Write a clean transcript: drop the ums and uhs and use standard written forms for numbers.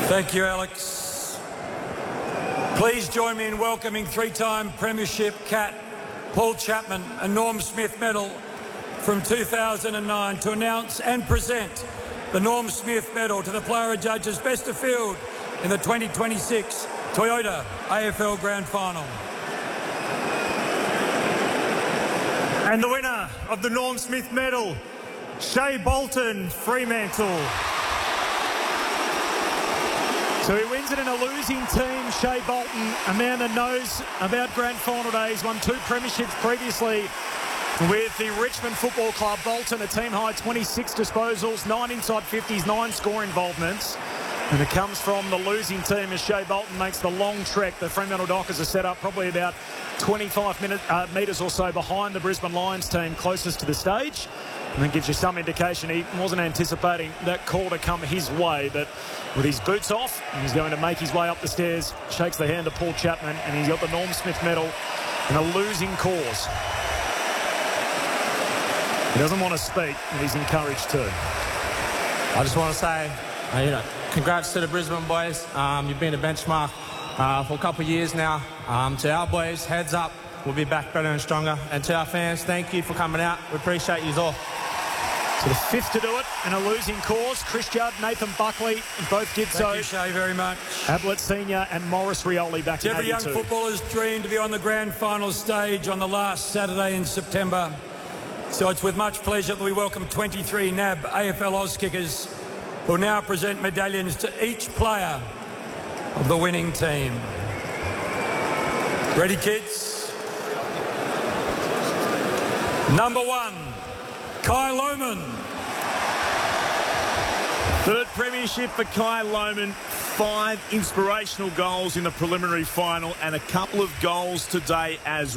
Thank you, Alex. Please join me in welcoming three-time Premiership Cat Paul Chapman and Norm Smith Medal from 2009 to announce and present the Norm Smith Medal to the player judges best of field in the 2026 Toyota AFL Grand Final. And the winner of the Norm Smith Medal, Shea Bolton, Fremantle. So he wins it in a losing team. Shea Bolton, a man that knows about grand final days, won 2 premierships previously with the Richmond Football Club. Bolton, a team-high 26 disposals, 9 inside 50s, 9 score involvements. And it comes from the losing team as Shea Bolton makes the long trek. The Fremantle Dockers are set up probably about 25 metres or so behind the Brisbane Lions team closest to the stage. And that gives you some indication he wasn't anticipating that call to come his way. But with his boots off, he's going to make his way up the stairs, shakes the hand of Paul Chapman, and he's got the Norm Smith Medal in a losing cause. He doesn't want to speak, and he's encouraged to. I just want to say, congrats to the Brisbane boys. You've been a benchmark for a couple of years now. To our boys, heads up. We'll be back better and stronger. And to our fans, thank you for coming out. We appreciate you all. So the fifth to do it in a losing cause. Chris Judd, Nathan Buckley, both did so. Thank you, Shea, very much. Ablett Senior and Morris Rioli back in 82. Every young footballer's dream to be on the grand final stage on the last Saturday in September. So it's with much pleasure that we welcome 23 NAB AFL Auskickers who will now present medallions to each player of the winning team. Ready, kids? Number 1, Kai Lohmann. Third premiership for Kai Lohmann. 5 inspirational goals in the preliminary final and a couple of goals today as